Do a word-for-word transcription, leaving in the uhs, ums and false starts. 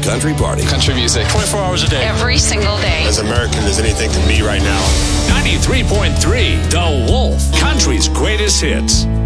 country party. Country music. twenty-four hours a day. Every single day. As American as anything can be right now. ninety-three point three The Wolf, country's greatest hits.